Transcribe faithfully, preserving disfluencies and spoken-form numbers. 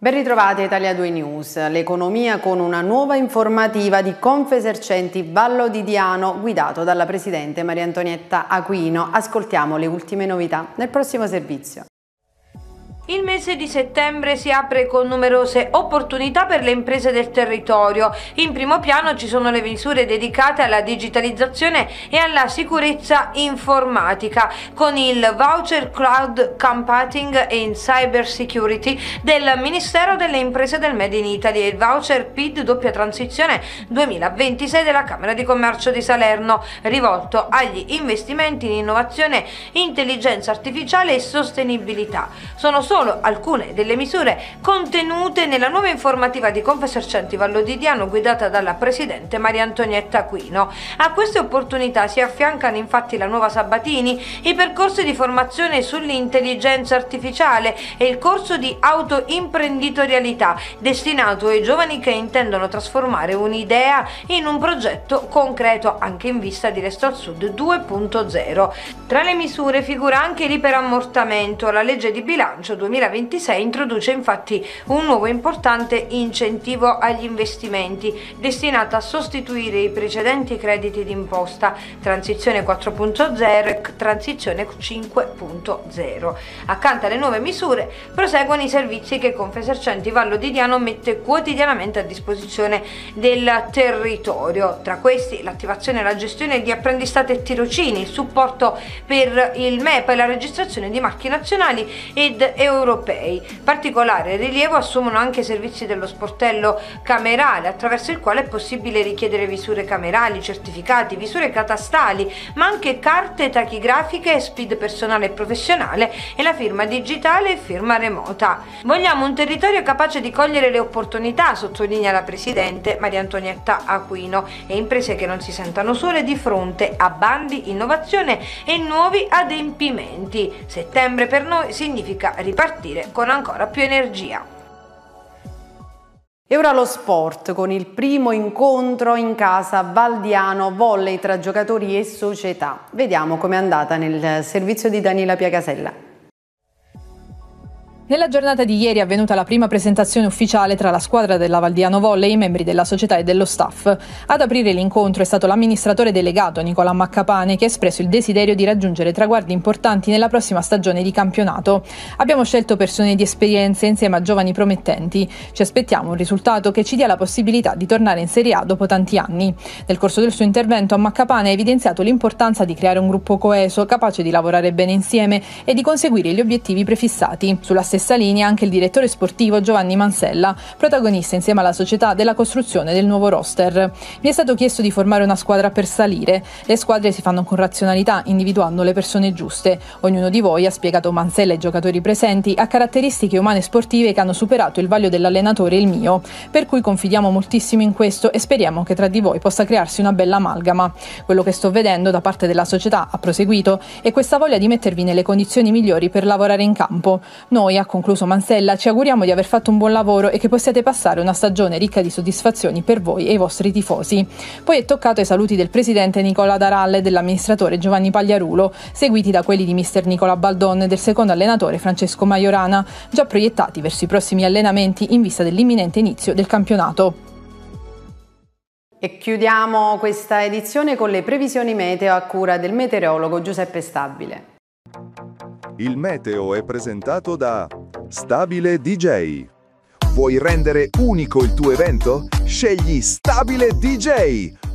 Ben ritrovati a Italia due News, l'economia con una nuova informativa di Confesercenti Vallo di Diano guidato dalla Presidente Maria Antonietta Aquino. Ascoltiamo le ultime novità nel prossimo servizio. Il mese di settembre si apre con numerose opportunità per le imprese del territorio. In primo piano ci sono le misure dedicate alla digitalizzazione e alla sicurezza informatica, con il voucher Cloud Computing and Cyber Security del Ministero delle Imprese del Made in Italy e il voucher P I D doppia transizione duemilaventisei della Camera di Commercio di Salerno, rivolto agli investimenti in innovazione, intelligenza artificiale e sostenibilità. Sono solo alcune delle misure contenute nella nuova informativa di Confesercenti Vallo di Diano guidata dalla Presidente Maria Antonietta Aquino. A queste opportunità si affiancano infatti la nuova Sabatini, i percorsi di formazione sull'intelligenza artificiale e il corso di autoimprenditorialità destinato ai giovani che intendono trasformare un'idea in un progetto concreto anche in vista di Resto al Sud due punto zero. Tra le misure figura anche l'iperammortamento. La legge di bilancio duemilaventisei introduce infatti un nuovo importante incentivo agli investimenti destinato a sostituire i precedenti crediti d'imposta Transizione quattro punto zero e Transizione cinque punto zero. Accanto alle nuove misure proseguono i servizi che Confesercenti Vallo di Diano mette quotidianamente a disposizione del territorio. Tra questi l'attivazione e la gestione di apprendistato e tirocini, il supporto per il M E P e la registrazione di marchi nazionali ed europei. Particolare rilievo assumono anche i servizi dello sportello camerale, attraverso il quale è possibile richiedere visure camerali, certificati, visure catastali, ma anche carte tachigrafiche, S P I D personale e professionale e la firma digitale e firma remota. Vogliamo un territorio capace di cogliere le opportunità, sottolinea la Presidente Maria Antonietta Aquino, e imprese che non si sentano sole di fronte a bandi, innovazione e nuovi adempimenti. Settembre per noi significa ripartire con ancora più energia. E ora lo sport, con il primo incontro in casa Valdiano volley tra giocatori e società. Vediamo com'è andata nel servizio di Daniela Piacasella. Nella giornata di ieri è avvenuta la prima presentazione ufficiale tra la squadra della Valdiano Volley, i membri della società e dello staff. Ad aprire l'incontro è stato l'amministratore delegato Nicola Maccapane, che ha espresso il desiderio di raggiungere traguardi importanti nella prossima stagione di campionato. Abbiamo scelto persone di esperienze insieme a giovani promettenti. Ci aspettiamo un risultato che ci dia la possibilità di tornare in Serie A dopo tanti anni. Nel corso del suo intervento Maccapane ha evidenziato l'importanza di creare un gruppo coeso, capace di lavorare bene insieme e di conseguire gli obiettivi prefissati. Sulla stessa linea anche il direttore sportivo Giovanni Mansella, protagonista insieme alla società della costruzione del nuovo roster. Mi è stato chiesto di formare una squadra per salire. Le squadre si fanno con razionalità, individuando le persone giuste. Ognuno di voi, ha spiegato Mansella ai giocatori presenti, ha caratteristiche umane e sportive che hanno superato il vaglio dell'allenatore e il mio, per cui confidiamo moltissimo in questo e speriamo che tra di voi possa crearsi una bella amalgama. Quello che sto vedendo da parte della società, ha proseguito, è questa voglia di mettervi nelle condizioni migliori per lavorare in campo. Noi, ha concluso Mansella, ci auguriamo di aver fatto un buon lavoro e che possiate passare una stagione ricca di soddisfazioni per voi e i vostri tifosi. Poi è toccato ai saluti del presidente Nicola Daralle e dell'amministratore Giovanni Pagliarulo, seguiti da quelli di mister Nicola Baldon e del secondo allenatore Francesco Majorana, già proiettati verso i prossimi allenamenti in vista dell'imminente inizio del campionato. E chiudiamo questa edizione con le previsioni meteo a cura del meteorologo Giuseppe Stabile. Il meteo è presentato da Stabile D J. Vuoi rendere unico il tuo evento? Scegli Stabile D J,